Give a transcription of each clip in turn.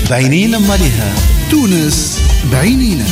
بعينينا مالها تونس بعينينا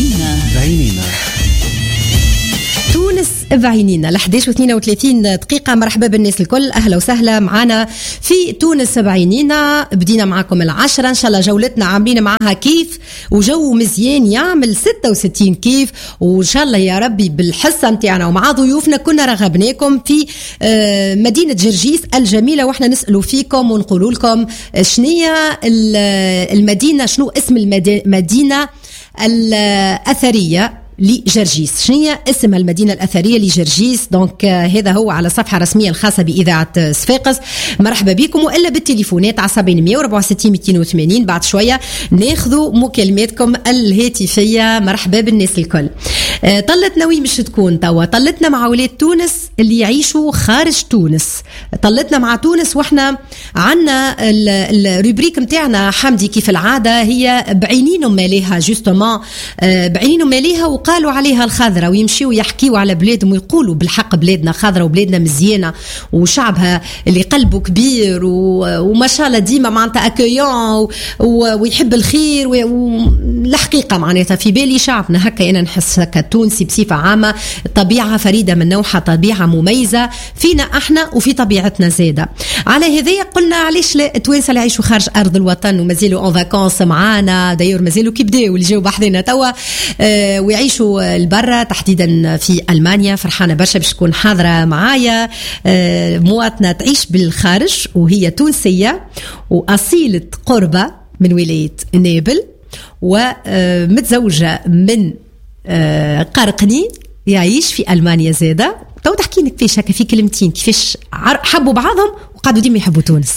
تونس بعينينا ل 11:32 دقيقة. مرحبا بالناس الكل، أهلا وسهلا معنا في تونس بعينينا. بدينا معكم 10 إن شاء الله. جولتنا عاملين معها كيف وجو مزيان يعمل 66 كيف، وإن شاء الله يا ربي بالحصة متاعنا ومع ضيوفنا كنا رغبناكم في مدينة جرجيس الجميلة، وإحنا نسألوا فيكم ونقولوا لكم شنية المدينة، شنو اسم المدينة الأثرية لجرجيس، شنية اسم المدينة الأثرية لجرجيس. دونك هذا هو على صفحة رسمية الخاصة بإذاعة صفاقس. مرحبا بكم، وإلا بالتليفونات على 164 280. بعد شوية ناخذوا مكالماتكم الهاتفية. مرحبا بالناس الكل. طلتنا وين مش تكون توا؟ طلتنا مع ولاد تونس اللي يعيشوا خارج تونس، طلتنا مع تونس، واحنا عنا الروبريك متاعنا حمدي كيف العادة هي بعينينهم ماليها، جوستومون بعينينهم ماليها، وقالوا عليها الخضرة، ويمشيوا يحكيوا على بلادهم ويقولوا بالحق بلادنا خضرة وبلادنا مزيانة وشعبها اللي قلبه كبير وما شاء الله ديما معناتها اكيون ويحب الخير والحقيقة معناتها في بالي شعبنا هكا. أنا نحس هكا تونسي بصفة عامة طبيعة فريدة من نوعها، طبيعة مميزة فينا احنا وفي طبيعتنا زادة. على هذه قلنا علاش التوانسة اللي يعيشوا خارج أرض الوطن ومازالوا اون فاكونس معانا، دايور مازالوا كي بداوا اللي جاوا بحذنا توا ويعيشوا البرة تحديدا في ألمانيا. فرحانة برشا باش تكون حاضرة معايا مواطنة تعيش بالخارج وهي تونسية وأصيلة قربة من ولاية نابل ومتزوجة من قرقني يعيش في ألمانيا زادة. تو تحكي لك كيفاش هكا في كلمتين كيفاش حبوا بعضهم وقعدوا ديما يحبوا تونس.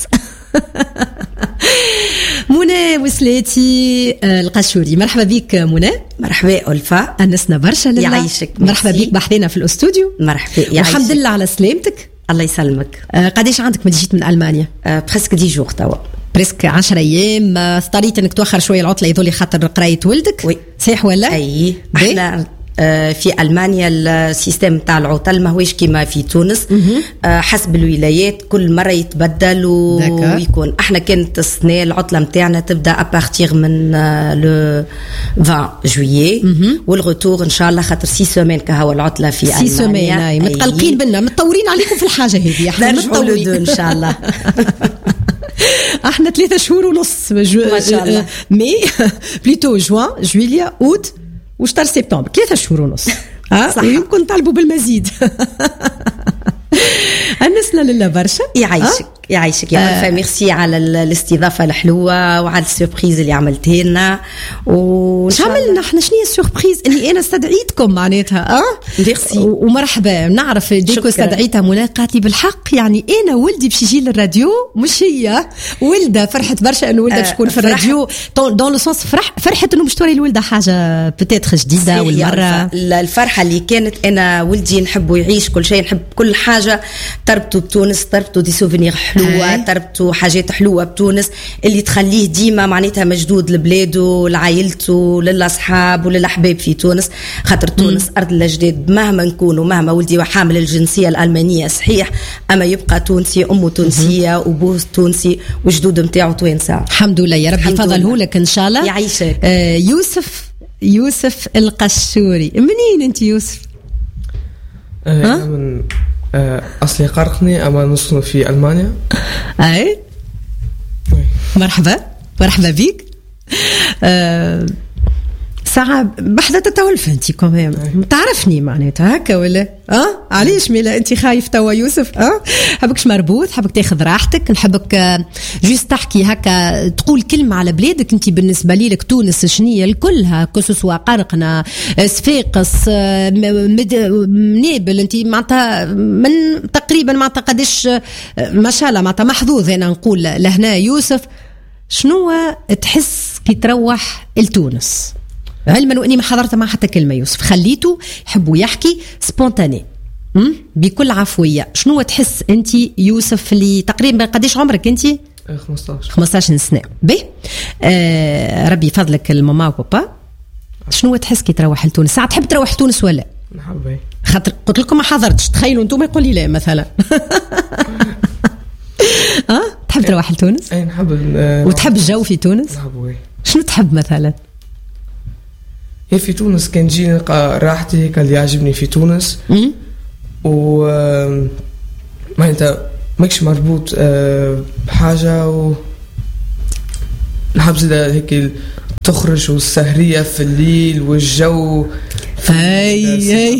منى وسلاتي القشوري، مرحبا بك منى. مرحبا ألفا، أنسنا برشا. يعيشك. مرحبا بك بحثنا في الاستوديو. مرحبا، الحمد لله على سلامتك. الله يسلمك. قديش عندك ما جيت من ألمانيا؟ برسك 10 جور توا، برسك 10 أيام. اضطريت انك تؤخر شويه العطله يظل خاطر قرايه ولدك. وي صحيح ولا؟ اي احنا في ألمانيا السيستم تاع العطل ما هوش كيما في تونس. حسب الولايات كل مرة يتبدل ويكون. احنا كانت السنة العطلة متاعنا تبدأ أبارتيغ من لو 20 جويي والغتور إن شاء الله، خاطر 6 سومين كهو العطلة في ألمانيا. 6 سومين متقلقين بنا، متطورين عليكم في الحاجة هذه. احنا متطورين إن شاء الله. احنا 3 شهور ونص ما شاء الله. مي بليتو جوان جويليا اوت وشهر سبتمبر، 3 شهور ونص. يمكن طالبوا بالمزيد. أنسنا لله برشا. يعيشك يا ألفا. ميرسي على الاستضافة الحلوة وعلى السوربريز اللي عملتها لنا. عملنا احنا شنو هي السوربريز اللي أنا استدعيتكم معناتها؟ ميرسي ومرحبا. نعرف ديكو استدعيتها منى قالت لي بالحق يعني أنا ولدي باش يجي للراديو، مش هي ولده. فرحت برشا إنه ولده باش تكون في الراديو دون لو سونس. فرحت إنه باش توري الولده حاجة بتاتخ جديدة والمرة. الفرحة اللي كانت أنا ولدي نحبه يعيش كل شيء، نحب كل حاجة تربطه بتونس، تربطه دي سوفينير حلوة، تربطه حاجات حلوة بتونس اللي تخليه ديما معناتها مجدود لبلاده لعائلته للأصحاب وللأحباب في تونس. خاطر تونس أرض الأجداد مهما نكون ومهما ولدي وحامل الجنسية الألمانية صحيح، أما يبقى تونسي، أمه تونسية وبوه تونسي وجدود متاعه توانسة. الحمد لله يا ربي فضله لك إن شاء الله. يعيشك. يوسف القشوري، منين أنت يوسف؟ من أصلي قرقني أما نسكن في ألمانيا. أي مرحبا بيك. ساعة بحثة تتولف أنت كمان تعرفني معناتها هكا ولا علاش ميلا أنت خايف توا يوسف؟ حبكش مربوط، حبك تاخذ راحتك، نحبك جيست تحكي هكا تقول كلمة على بلادك. أنت بالنسبة لي لك تونس شنية الكلها كسوسوا قرقنا صفاقس نابل، أنت معناتها من تقريبا معناتها قديش ما شاء الله معناتها محظوظ أنا نقول لهنا. يوسف شنو تحس كي تروح لتونس؟ علما اني ما حضرت مع حتى كلمه يوسف، خليته يحبوا يحكي سبونتاني بكل عفويه. شنو تحس انت يوسف اللي تقريبا قديش عمرك انت؟ 15 سنه. بي ربي فضلك الماما وبابا. شنو تحس كي تروح لتونس؟ ساعه تحب تروح لتونس ولا؟ نحب. خاطر قلت لكم ما حضرتش، تخيلوا انتم يقول لي لا مثلا. تحب تروح لتونس؟ اي نحب. وتحب الجو في تونس؟ نحب. شنو تحب مثلا؟ في تونس كان جيني نلقى راحتي هيك اللي يعجبني في تونس. و ما انت ماكش مربوط بحاجه، و نحب زيدا هيك تخرج والسهريه في الليل والجو. اي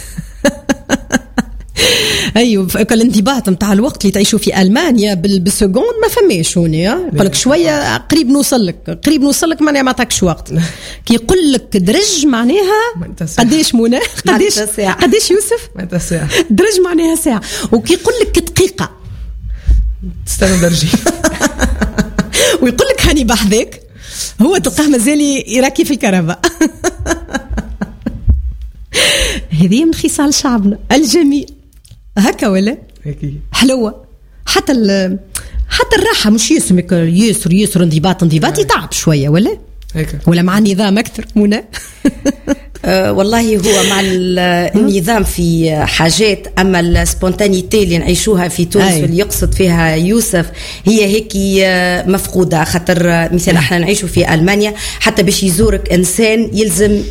ايوه الانضباط نتاع الوقت اللي تعيشوا في المانيا بالسكوند ما فماش هنا. يقول لك شويه قريب نوصل لك معناها ما عطاكش وقت. كي يقول لك درج معناها قداش منى قداش يوسف درج معناها ساعه. وكي يقول لك دقيقه تستنى درجي ويقول لك هاني بحذاك هو تلقاه مازال يراكي في الكهرباء. هذه من خصال شعبنا الجميل هكا ولا هيك حلوة. حتى الراحة مش يسمك يسر انضباط يتعب شوية ولا مع النظام أكثر منى. والله هو مع النظام في حاجات، أما السبونتانيتي اللي نعيشوها في تونس واللي يقصد فيها يوسف هي هيك مفقودة. خاطر مثلا احنا نعيشوا في ألمانيا حتى باش يزورك إنسان يلزم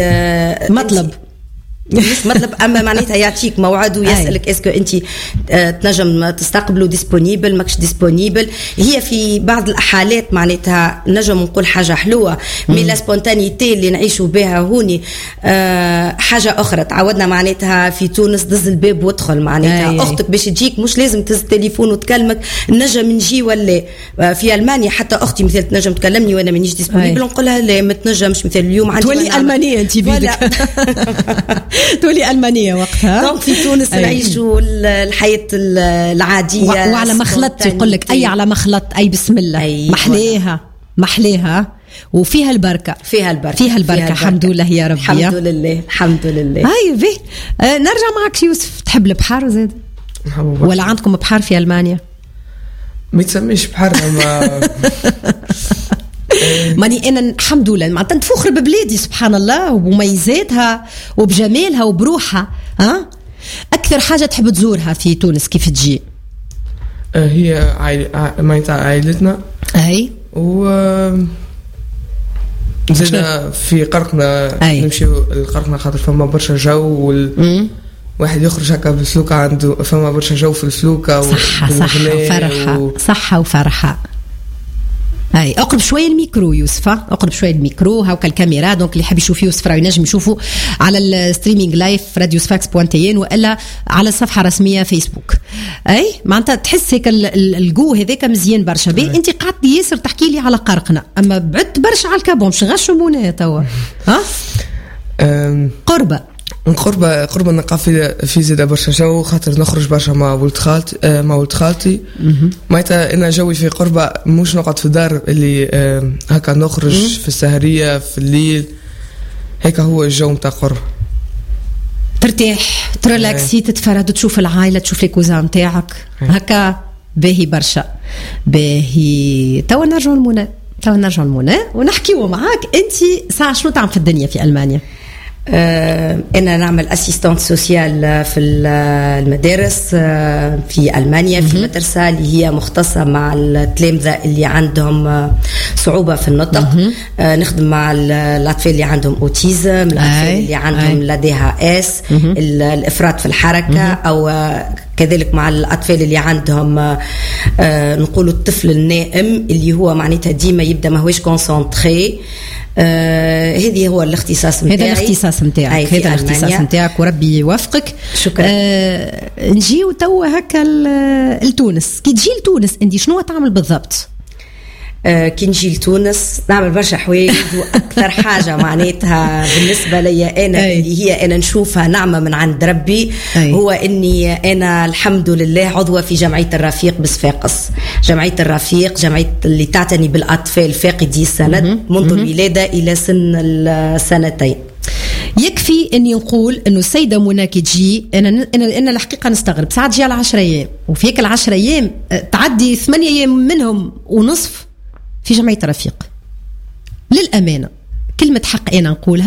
مش مطلب، اما معناتها يعطيك موعد ويسالك اسكو انت تنجم تستقبلوا ديسپونيبل ماكش ديسپونيبل. هي في بعض الحالات معناتها نجم نقول حاجه حلوه، مي لا سبونتانيتي اللي نعيشوا بها هوني حاجه اخرى. تعودنا معناتها في تونس دز الباب وادخل معناتها اختك باش تجيك مش لازم تهز التليفون وتكلمك نجم نجي. ولا في المانيا حتى اختي مثل تنجم تكلمني وانا مانيش ديسپونيبل نقولها لا ما تنجمش. مثل اليوم عندي تولي المانيه انت بيدك تولي ألمانية وقتها. دونك في تونس نعيشوا الحياة العادية وعلى مخلط يقول لك أي على مخلط أي بسم الله محليها وفيها البركة الحمد لله يا ربي الحمد لله. هاي به نرجع معك يوسف. تحب البحر زاد ولا عندكم بحر في ألمانيا؟ ما يتسميش بحر ما ماني أنا الحمد لله معناتها نتفخر ببلادي سبحان الله وبمميزاتها وبجمالها وبروحها. أكثر حاجة تحب تزورها في تونس كيف تجي؟ هي معناتها عائلتنا. أي و زينا في قرقنا نمشي القرقنا خاطر فما برشا جو واحد يخرج هكا بالسلوكة عنده فما برشا جو في السلوكة صحة وفرحة. هاي اقرب شويه الميكرو يوسف، اقرب شويه الميكرو هاكا الكاميرا. دونك اللي حاب يشوف يوسف راه ينجم يشوفوا على الستريمينغ لايف راديو سفاكس بوانتين والا على الصفحه الرسميه فيسبوك. اي معناتها تحس هيك الجو هذاك مزيان برشا. بي انت قعدت ياسر تحكي لي على قرقنا اما بعدت برشا على الكابون مش غشمونا توا. قربه نلقى في زيادة برشا جو خاطر نخرج برشا مع ولد خالتي. معناتها انا جوي في قربة مش نقعد في الدار اللي هكا نخرج في السهرية في الليل هيك هو الجو نتاع قربة. ترتاح تريلاكسي تتفرد تشوف العائلة تشوف الكوزا نتاعك هكا باهي برشا باهي. توا نرجعوا المنى ونحكيوا معاك. انت ساعة شنو تعمل في الدنيا في ألمانيا؟ أنا نعمل أسيستانت سوسيال في المدارس في ألمانيا في مدرسة اللي هي مختصة مع التلامذة اللي عندهم صعوبة في النطق. نخدم مع الأطفال اللي عندهم أوتيزم، الأطفال اللي عندهم LADHS الإفراط في الحركة، أو كذلك مع الأطفال اللي عندهم نقولوا الطفل النائم اللي هو معناتها ديما يبدأ ما هوش كونسنتري. هذه هو الاختصاص متاعي. هذا الاختصاص نتاعك وربي يوفقك. شكرا. نجيو توا هكا لتونس. كي تجي لتونس انت شنو تعمل بالضبط؟ كي نجي لتونس نعمل برشا حوايج واكثر حاجه معناتها بالنسبه لي انا اللي هي انا نشوفها نعمه من عند ربي هو اني انا الحمد لله عضوه في جمعيه الرفيق بصفاقس. جمعيه الرفيق جمعيه اللي تعتني بالاطفال فاقدي السند منذ الولاده الى سن السنتين. يكفي اني نقول انه السيده منى كي تجي انا الحقيقه نستغرب ساعات تجي على 10 ايام وفي هيك 10 ايام تعدي 8 ايام منهم ونصف في جمعية رفيق. للأمانة كلمة حق أنا نقولها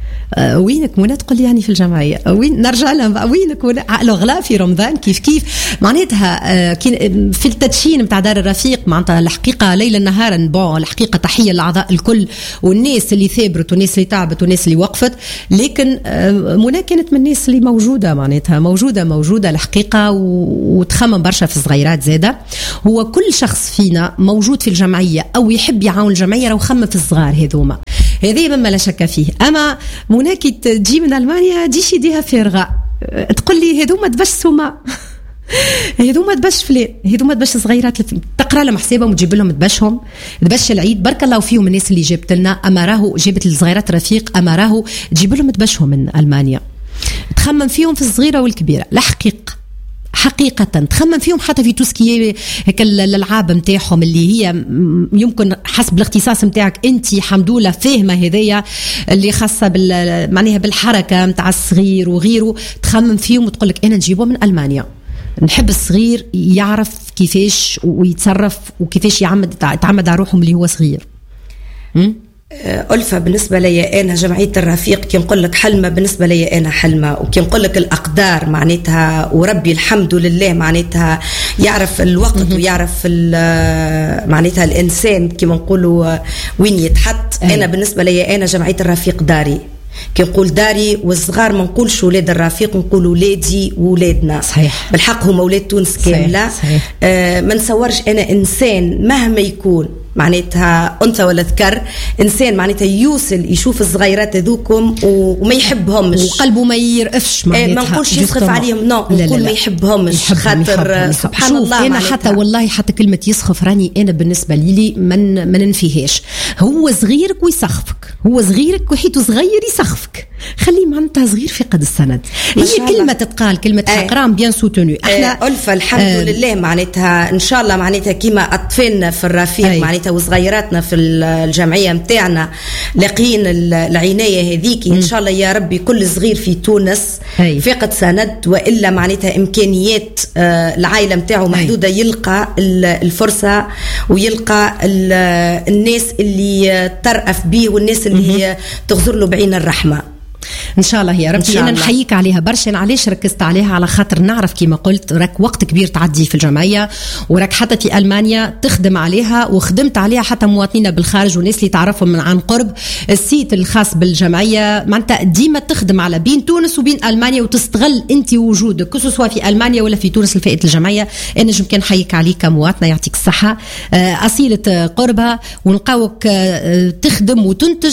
وينك منى؟ تقول لي يعني في الجمعيه. وين نرجع لها بقى؟ وينك منى؟ غلا في رمضان كيف معناتها في التدشين نتاع دار الرفيق معناتها الحقيقه ليلا نهارا. بون الحقيقه تحيه للاعضاء الكل والناس اللي ثابرت والناس اللي تعبت والناس اللي وقفت، لكن منى كانت من الناس اللي موجوده معناتها موجوده الحقيقه وتخمم برشا في الصغيرات زاده. هو كل شخص فينا موجود في الجمعيه او يحب يعاون الجمعيه راه خمم في الصغار هذوما، هذه مما لا شك فيه. اما منى كي تجي من المانيا تجيش يديها فارغه، تقول لي هذوما تبشوا ما هذوما تبش فلان، هذوما تبش صغيرات تقرا لهم حسابهم وتجيب لهم تبش العيد. بارك الله فيهم الناس اللي جابت لنا، اما راهو جابت الصغيرات رفيق، اما راهو تجيب لهم تبشهم من المانيا. تخمم فيهم في الصغيره والكبيره حقيقة تخمم فيهم حتى في توسكي هيك الالعاب نتاعهم اللي هي يمكن حسب الاختصاص نتاعك انت حمدولة فاهمه هذيا اللي خاصه معناها بالحركه نتاع الصغير وغيره. تخمم فيهم وتقول لك انا نجيبه من المانيا. نحب الصغير يعرف كيفاش ويتصرف وكيفاش يتعمد على روحهم اللي هو صغير. ألفة بالنسبة لي أنا جمعية الرفيق كي نقول لك حلمة بالنسبة لي أنا حلمة، وكي نقول لك الأقدار معناتها وربي الحمد لله معناتها يعرف الوقت ويعرف معناتها الإنسان كي نقولوا وين يتحط. أنا بالنسبة لي أنا جمعية الرفيق داري، كي نقول داري والصغار ما نقولش ولاد الرفيق، نقول ولادي وولادنا. صحيح. بالحق هم ولاد تونس كاملة. صحيح. ما نصورش أنا إنسان مهما يكون معناتها أنثى ولا ذكر، إنسان معناتها يوصل يشوف الصغيرات هذوكم وما يحبهمش وقلبه ما يرقفش معناتها. ما نقولش يسخف عليهم، نقول ما يحبهمش خاطر سبحان الله. أنا حتى والله حتى كلمة يسخف راني أنا بالنسبة لي ما ننفيهاش. هو صغيرك ويسخفك، هو صغيرك وحيته صغير يسخفك، خليه معناتها صغير في قد السند. هي كلمة تتقال كلمة حقرام بيان سوتوني. احنا ألفة الحمد لله معناتها إن شاء الله معناتها كيما أطفالنا في الرفيق معناتها وصغيراتنا في الجمعية متاعنا لاقين العناية هذيك. إن شاء الله يا ربي كل صغير في تونس فقد سند، وإلا معناتها إمكانيات العائلة متاعه محدودة يلقى الفرصة ويلقى الناس اللي ترأف به والناس اللي تغزر له بعين الرحمة ان شاء الله يا ربي. انا نحييك عليها برشا. علاش ركزت عليها؟ على خاطر نعرف كيما قلت راك وقت كبير تعدي في الجمعيه، وراك حتى في المانيا تخدم عليها وخدمت عليها حتى مواطنين بالخارج والناس اللي تعرفهم من عن قرب. السيت الخاص بالجمعيه معناتها ديما تخدم على بين تونس وبين المانيا، وتستغل انت وجودك سواء في المانيا ولا في تونس لفائده الجمعيه. انا يمكن نحييك عليك كمواطنه، يعطيك الصحه اصيله قربها، ونلقاوك تخدم وتنتج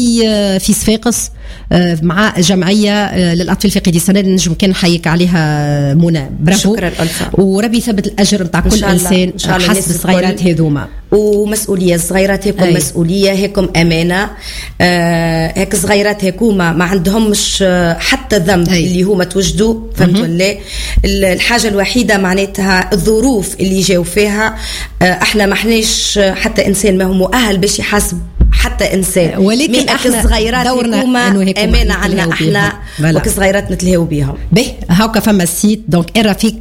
في صفاقس مع جمعية للأطفال في قيد السند. نجم كان نحييك عليها منى. برافو. شكرا ألفا. وربي يثبت الأجر نتاع كل إنسان حسب الصغيرات هذوما. ومسؤولية الصغيرات هيكم مسؤولية هيكم أمانة. هيك صغيرات هيكوما ما عندهمش حتى ذنب اللي هما توجدوا. فهمت ولا؟ الحاجة الوحيدة معناتها الظروف اللي جاو فيها. احنا ما احناش حتى إنسان ما هو مؤهل باش يحاسب حتى إنسان، ولكن احنا صغيرات دورنا أمانة عنا احنا وكصغيرات نتلهاو بيهم. به هاكا فما السيت دونك الرفيق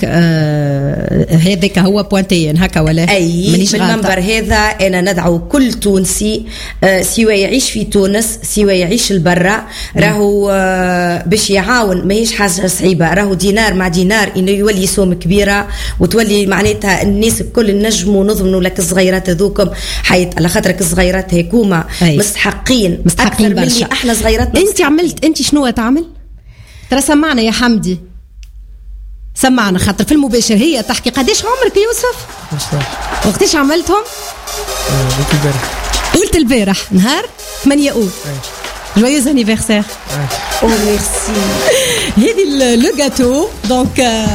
هذاك هو بوانتين هكا ولا من المنبر هذا أنا ندعو كل تونسي سواء يعيش في تونس سواء يعيش البرة راهو باش يعاون. ما هيش حاجة صعيبة، راهو دينار مع دينار إنه يولي سوم كبيرة وتولي معناتها الناس الكل نجموا نضمنوا لك الصغيرات هذوكم حياة على خاطرك الصغيرات هيكوما مستحقين أكثر من اللي احنا صغيراتنا. انت شنو تعمل؟ ترى سمعنا يا حمدي، سمعنا خاطر في المباشر هي تحكي. قديش عمرك يوسف؟ وقتاش عملتهم؟ قلت البارح نهار 8 أوت. جويوز انيفرسير. او ميرسي. هذه لو جاتو دونك